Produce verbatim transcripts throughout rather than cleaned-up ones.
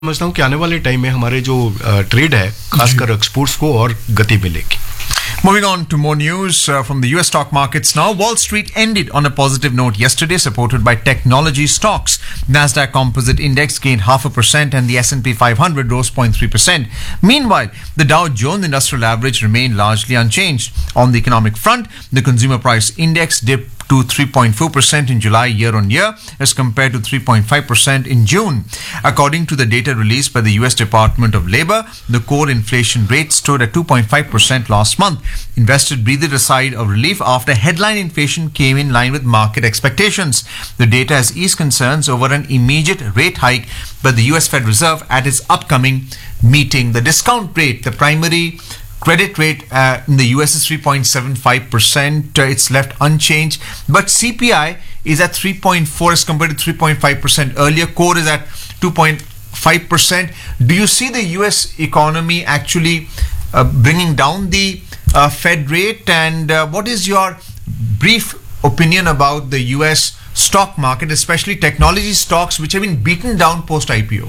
समझता हूँ कि आने वाले टाइम में हमारे जो ट्रेड है खासकर एक्सपोर्ट्स को और गति मिलेगी. Moving on to more news uh, from the U S stock markets now. Wall Street ended on a positive note yesterday, supported by technology stocks. Nasdaq Composite Index gained half a percent and the S and P five hundred rose zero point three percent. Meanwhile, the Dow Jones Industrial Average remained largely unchanged. On the economic front, the Consumer Price Index dipped to three point four percent in July year on year as compared to three point five percent in June. According to the data released by the U S Department of Labor, the core inflation rate stood at two point five percent last month. Investors breathed a sigh of relief after headline inflation came in line with market expectations. The data has eased concerns over an immediate rate hike by the U S Fed Reserve at its upcoming meeting. The discount rate, the primary credit rate uh, in the U S is three point seven five percent. Uh, it's left unchanged. But C P I is at three point four as compared to three point five percent earlier. Core is at two point five percent. Do you see the U S economy actually uh, bringing down the uh, Fed rate? And uh, what is your brief opinion about the U S stock market, especially technology stocks which have been beaten down post-I P O?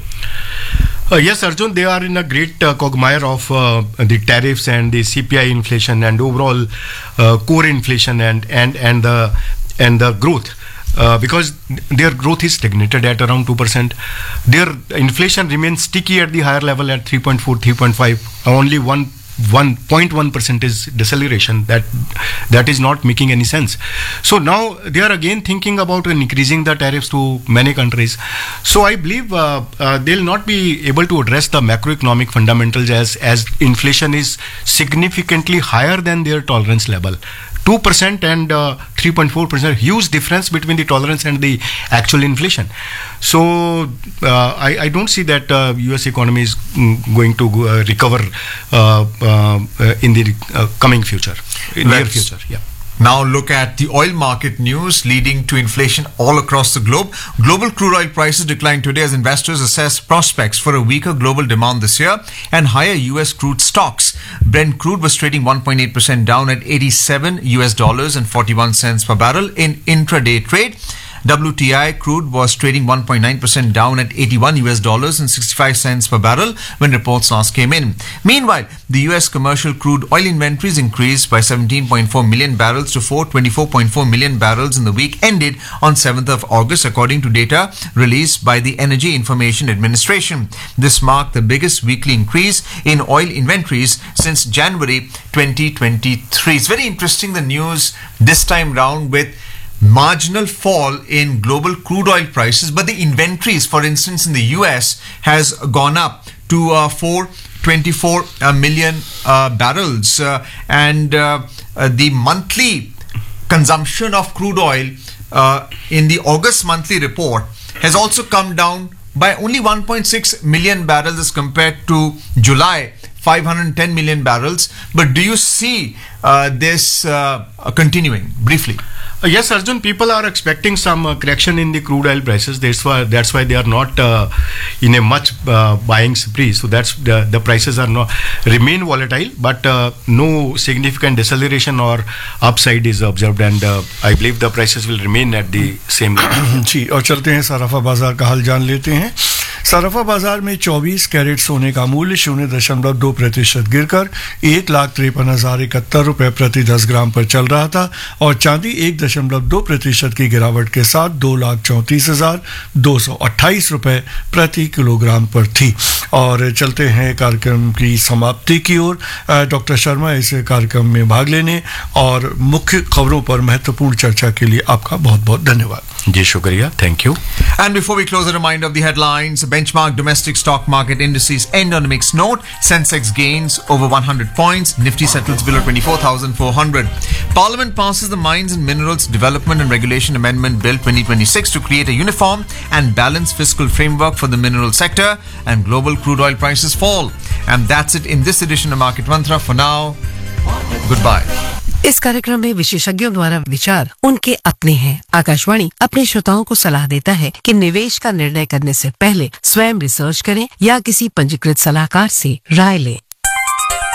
Uh, yes, Arjun, they are in a great uh, quagmire of uh, the tariffs and the C P I inflation and overall uh, core inflation and and and the and the growth. Uh, because their growth is stagnated at around two percent. Their inflation remains sticky at the higher level at three point four, three point five. Only one one point one percent is deceleration. That that is not making any sense. So now they are again thinking about increasing the tariffs to many countries. So I believe uh, uh, they'll not be able to address the macroeconomic fundamentals as as inflation is significantly higher than their tolerance level. two percent and uh, three point four percent, huge difference between the tolerance and the actual inflation. So uh, I, I don't see that uh, U S economy is mm, going to uh, recover uh, uh, in the uh, coming future, in near future. Yeah. Now look at the oil market news leading to inflation all across the globe. Global crude oil prices declined today as investors assess prospects for a weaker global demand this year and higher U S crude stocks. Brent crude was trading one point eight percent down at eighty-seven U S dollars and forty-one cents per barrel in intraday trade. W T I crude was trading one point nine percent down at eighty-one U S dollars and sixty-five cents per barrel when reports last came in. Meanwhile, the U S commercial crude oil inventories increased by seventeen point four million barrels to four hundred twenty-four point four million barrels in the week ended on seventh of August, according to data released by the Energy Information Administration. This marked the biggest weekly increase in oil inventories since January twenty twenty-three. It's very interesting, the news this time round, with marginal fall in global crude oil prices, but the inventories, for instance, in the U S has gone up to uh, four hundred twenty-four uh, million uh, barrels, uh, and uh, uh, the monthly consumption of crude oil uh, in the August monthly report has also come down by only one point six million barrels as compared to July, five hundred ten million barrels. But do you see uh, this uh, continuing? Briefly. Uh, yes, Arjun, people are expecting some uh, correction in the crude oil prices. That's why that's why they are not uh, in a much uh, buying spree. So that's the, the prices are not remain volatile, but uh, no significant deceleration or upside is observed, and uh, I believe the prices will remain at the same level. जी, और चलते हैं सराफा बाजार का हाल जान लेते हैं. सराफा बाजार में चौबीस कैरेट सोने का मूल्य शून्य दशमलव दो प्रतिशत गिरकर एक लाख तिरपन हजार इकहत्तर रुपए प्रति दस ग्राम पर चल रहा था, और चांदी एक दशमलव दो प्रतिशत की गिरावट के साथ दो लाख चौंतीस हजार दो सौ अट्ठाईस रुपए प्रति किलोग्राम पर थी. और चलते हैं कार्यक्रम की समाप्ति की ओर. डॉक्टर शर्मा, इस कार्यक्रम में भाग लेने और मुख्य खबरों पर महत्वपूर्ण चर्चा के लिए आपका बहुत बहुत धन्यवाद. जी शुक्रिया, thank you. And before we close, a reminder of the headlines. Benchmark domestic stock market indices end on a mixed note. Sensex gains over one hundred points. Nifty settles below twenty-four thousand four hundred. Parliament passes the Mines and Minerals Development and Regulation Amendment Bill twenty twenty-six to create a uniform and balanced fiscal framework for the mineral sector, and global crude oil prices fall. And that's it in this edition of Market Mantra. For now, goodbye. इस कार्यक्रम में विशेषज्ञों द्वारा विचार उनके अपने हैं. आकाशवाणी अपने श्रोताओं को सलाह देता है कि निवेश का निर्णय करने से पहले स्वयं रिसर्च करें या किसी पंजीकृत सलाहकार से राय लें.